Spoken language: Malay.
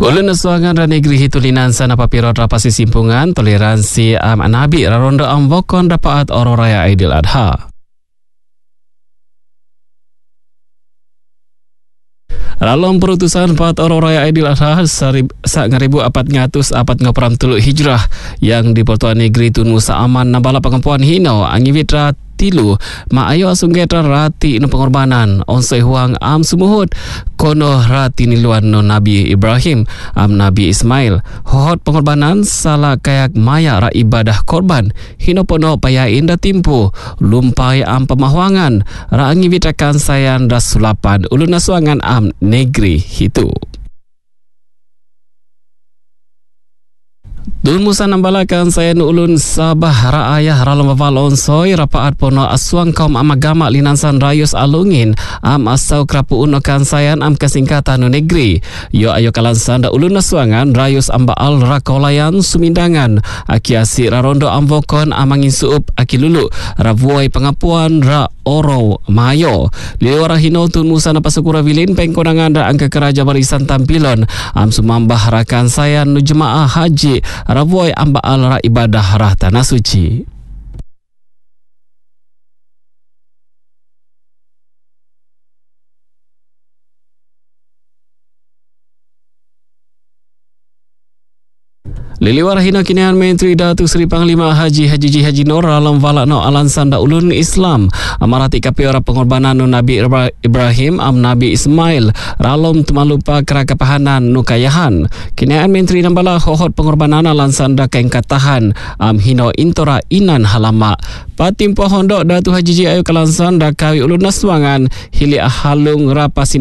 Ulun nasuangan ra negeri hitulinan sana papirot rapasi simpungan toleransi nabi rarondo ambokon dapat oro raya Aidil Adha. Dalam perutusan 4 oro raya Aidil Adha 1443 Hijrah yang di Pertuan Negeri Tun Musa Aman nabala pengampuan hino angivitra tilu maayo asunggetra rati no pengorbanan onsoi huang sumuhut kono rati niluan no Nabi Ibrahim Nabi Ismail hohot pengorbanan salah kayak maya ra ibadah korban hino pono payain da timpu lumpai pemahuangan ra angivitakan sayan da sulapan ulun nasuangan negeri hitu. Dun musa nambalakan saya ulun Sabah raayah ralam bavalon soy rapaat pono asuang kaum amagama linansan rayus alungin asau krapu unokan sayan kesingkatan negeri yo ayo kalansan da ulun nasuangan rayus ambaal rakolayan sumindangan akiasi rarondo ambokon amangin suup akilulu ravuai pengapuan ra oro mayo liwara hino tun musa napasukura vilin pengkonangan da angka keraja barisan tampilon sumambah rakan sayan nu jemaah haji ravuai ambaal ra ibadah rah tanah suci. Liliwar hina kinian Menteri Datuk Seri Panglima Haji Nur alam valak no alansan da ulun Islam amarati kapi ora pengorbanan no Nabi Ibrahim Nabi Ismail ralom tumalupa kera kepahanan no kayahan kinian Menteri nambala hohot pengorbanan alansan da kengkatahan hino intora inan halama patim pohondok Datuk Haji ayu kalansan da kawi ulun naswangan hili halung rapasin